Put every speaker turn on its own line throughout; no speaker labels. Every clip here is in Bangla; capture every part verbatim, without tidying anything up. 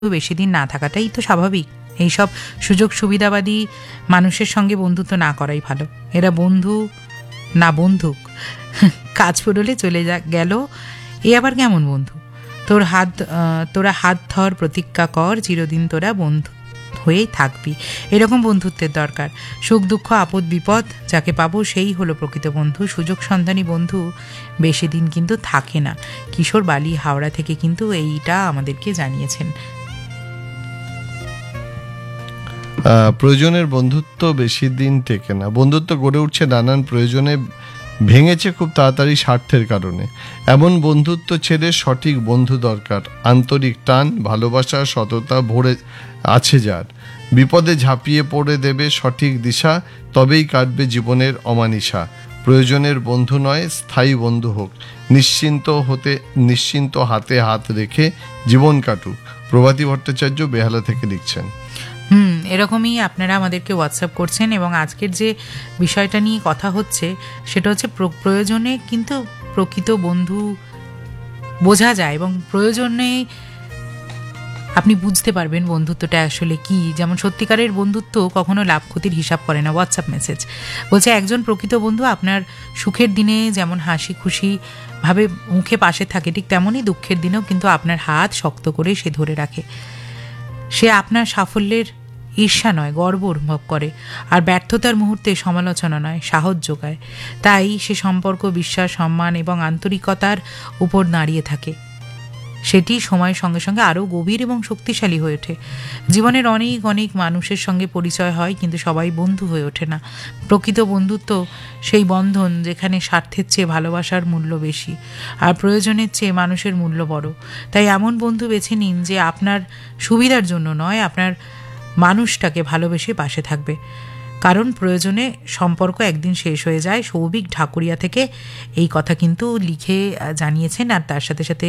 বেশি দিন না থাকাটাই তো স্বাভাবিক। এইসব সুযোগ সুবিধাবাদী মানুষের সঙ্গে বন্ধুত্ব না করাই ভালো। এরা বন্ধু না বন্দুক। কাজ ফুরলে চলে যা গেল, এ আবার কেমন বন্ধু? তোর হাত তোরা হাত ধর, প্রতিজ্ঞা কর, চিরদিন তোরা বন্ধু হয়েই থাকবি। এরকম বন্ধুত্বের দরকার। সুখ দুঃখ আপদ বিপদ যাকে পাবো সেই হলো প্রকৃত বন্ধু। সুযোগ সন্ধানী বন্ধু বেশি দিন কিন্তু থাকে না। কিশোর বালি হাওড়া থেকে কিন্তু এইটা আমাদেরকে জানিয়েছেন।
প্রয়োজনের বন্ধুত্ব বেশি দিন টেকে না। বন্ধুত্ব গড়ে উঠছে নানান প্রয়োজনে, ভেঙেছে খুব তাড়াতাড়ি স্বার্থের কারণে। এমন বন্ধুত্ব ছেড়ে সঠিক বন্ধু দরকার। আন্তরিক টান, ভালোবাসা, সততা ভরে আছে যার, বিপদে ঝাঁপিয়ে পড়ে দেবে সঠিক দিশা, তবেই কাটবে জীবনের অমানিসা। প্রয়োজনের বন্ধু নয়, স্থায়ী বন্ধু হোক। নিশ্চিন্ত হতে নিশ্চিন্ত হাতে হাত রেখে জীবন কাটুক। প্রভাতী ভট্টাচার্য বেহালা থেকে লিখছেন।
হুম এরকমই আপনারা আমাদেরকে হোয়াটসঅ্যাপ করছেন, এবং আজকের যে বিষয়টা নিয়ে কথা হচ্ছে সেটা হচ্ছে প্রয়োজনে কিন্তু প্রকৃত বন্ধু বোঝা যায়, এবং প্রয়োজনে আপনি বুঝতে পারবেন বন্ধুত্বটা আসলে কি। যেমন সত্যিকারের বন্ধুত্ব কখনো লাভ ক্ষতির হিসাব করে না। হোয়াটসঅ্যাপ মেসেজ বলছে, একজন প্রকৃত বন্ধু আপনার সুখের দিনে যেমন হাসি খুশি ভাবে মুখে পাশে থাকে, ঠিক তেমনই দুঃখের দিনেও কিন্তু আপনার হাত শক্ত করে সে ধরে রাখে। সে আপনার সাফল্যের ঈর্ষা নয়, গর্ব অনুভব করে, আর ব্যর্থতার মুহূর্তে সমালোচনা নয়, সাহস যোগায়। তাই সে সম্পর্ক বিশ্বাস, সম্মান এবং আন্তরিকতার উপর দাঁড়িয়ে থাকে। সেটি সময়ের সঙ্গে সঙ্গে আরও গভীর এবং শক্তিশালী হয়ে ওঠে। জীবনের অনেক অনেক মানুষের সঙ্গে পরিচয় হয়, কিন্তু সবাই বন্ধু হয়ে ওঠে না। প্রকৃত বন্ধুত্ব সেই বন্ধন যেখানে স্বার্থের চেয়ে ভালোবাসার মূল্য বেশি, আর প্রয়োজনের চেয়ে মানুষের মূল্য বড়। তাই এমন বন্ধু বেছে নিন যে আপনার সুবিধার জন্য নয়, আপনার মানুষটাকে ভালোবেসে পাশে থাকবে। কারণ প্রয়োজনে সম্পর্ক একদিন শেষ হয়ে যায়। সৌভিক ঢাকুরিয়া থেকে এই কথা কিন্তু লিখে জানিয়েছেন। আর তার সাথে সাথে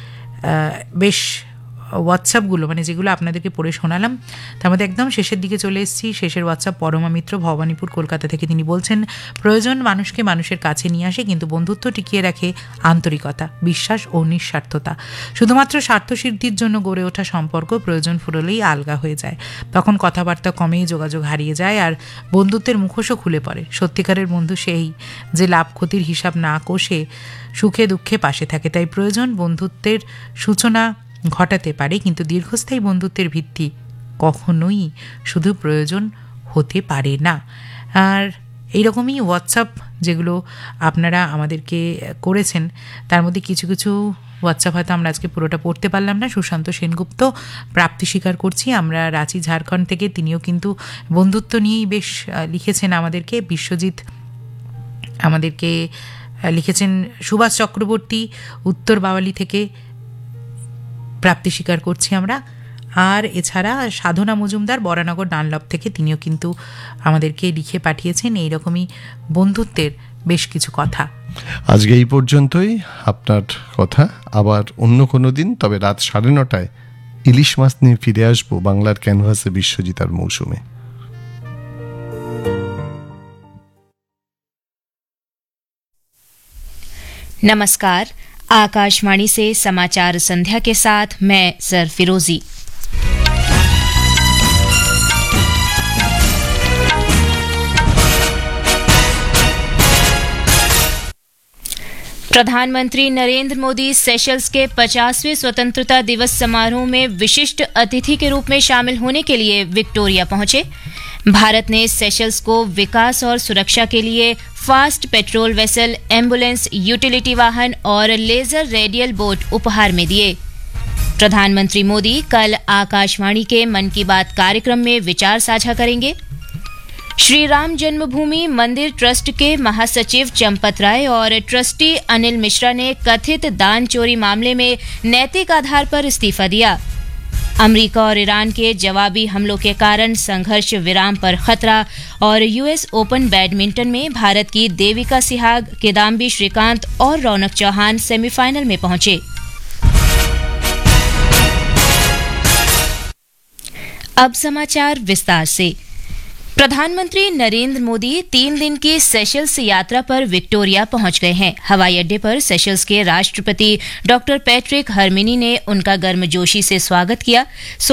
বেশ হোয়াটসঅ্যাপগুলো মানে যেগুলো আপনাদেরকে পড়ে শোনালাম তার মধ্যে একদম শেষের দিকে চলে এসেছি। শেষের হোয়াটসঅ্যাপ পরমা মিত্র ভবানীপুর কলকাতা থেকে, তিনি বলছেন, প্রয়োজন মানুষকে মানুষের কাছে নিয়ে আসে, কিন্তু বন্ধুত্ব টিকিয়ে রাখে আন্তরিকতা, বিশ্বাস ও নিঃস্বার্থতা। শুধুমাত্র স্বার্থসিদ্ধির জন্য গড়ে ওঠা সম্পর্ক প্রয়োজন ফুরলেই আলগা হয়ে যায়। তখন কথাবার্তা কমেই যোগাযোগ হারিয়ে যায়, আর বন্ধুত্বের মুখোশও খুলে পড়ে। সত্যিকারের বন্ধু সেই যে লাভ ক্ষতির হিসাব না কষে সুখে দুঃখে পাশে থাকে। তাই প্রয়োজন বন্ধুত্বের সূচনা ঘটাতে পারে, কিন্তু দীর্ঘস্থায়ী বন্ধুত্বের ভিত্তি কখনোই শুধু প্রয়োজন হতে পারে না। আর এইরকমই হোয়াটসঅ্যাপ যেগুলো আপনারা আমাদেরকে করেছেন তার মধ্যে কিছু কিছু হোয়াটসঅ্যাপ হয়তো আমরা আজকে পুরোটা পড়তে পারলাম না। সুশান্ত সেনগুপ্ত, প্রাপ্তি স্বীকার করছি আমরা রাঁচি ঝাড়খণ্ড থেকে, তিনিও কিন্তু বন্ধুত্ব নিয়েই বেশ লিখেছেন আমাদেরকে। বিশ্বজিৎ আমাদেরকে লিখেছেন। সুভাষ চক্রবর্তী উত্তর বাওয়ালি থেকে, প্রাপ্তি স্বীকার করছি আমরা। আর এছাড়া সাধনা মজুমদার বরানগর ডানলপ থেকে, তিনিও কিন্তু আমাদেরকে লিখে পাঠিয়েছেন এইরকমই বন্ধুত্বের বেশ কিছু কথা।
আজকে এই পর্যন্তই। আপনার কথা আবার অন্য কোনো দিন, তবে রাত সাড়ে নটায় ইলিশ মাছ নিয়ে ফিরে আসবো বাংলার ক্যানভাসে বিশ্বজিৎ আর মৌসুমে।
नमस्कार, आकाशवाणी से समाचार संध्या के साथ मैं सर फिरोजी। प्रधानमंत्री नरेंद्र मोदी सेशल्स के पचासवें स्वतंत्रता दिवस समारोह में विशिष्ट अतिथि के रूप में शामिल होने के लिए विक्टोरिया पहुंचे। भारत ने सेशल्स को विकास और सुरक्षा के लिए fast patrol vessel, ambulance, utility वाहन और लेजर रेडियल बोट उपहार में दिए। प्रधानमंत्री मोदी कल आकाशवाणी के मन की बात कार्यक्रम में विचार साझा करेंगे। श्री राम जन्मभूमि मंदिर ट्रस्ट के महासचिव चंपत राय और ट्रस्टी अनिल मिश्रा ने कथित दान चोरी मामले में नैतिक आधार पर इस्तीफा दिया। अमेरिका और ईरान के जवाबी हमलों के कारण संघर्ष विराम पर खतरा, और यूएस ओपन बैडमिंटन में भारत की देविका सिहाग, किदाम्बी श्रीकांत और रौनक चौहान सेमीफाइनल में पहुंचे। अब समाचार विस्तार से। प्रधानमंत्री नरेंद्र मोदी तीन दिन की सेशल्स यात्रा पर विक्टोरिया पहुंच गए हैं। हवाई अड्डे पर सेशल्स के राष्ट्रपति डॉक्टर पैट्रिक हरमिनी ने उनका गर्मजोशी से स्वागत किया।